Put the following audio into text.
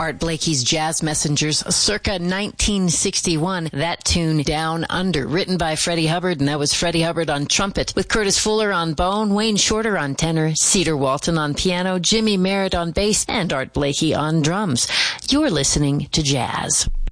Art Blakey's Jazz Messengers, circa 1961. That tune, Down Under, written by Freddie Hubbard, and that was Freddie Hubbard on trumpet, with Curtis Fuller on bone, Wayne Shorter on tenor, Cedar Walton on piano, Jimmy Merritt on bass, and Art Blakey on drums. You're listening to Jazz.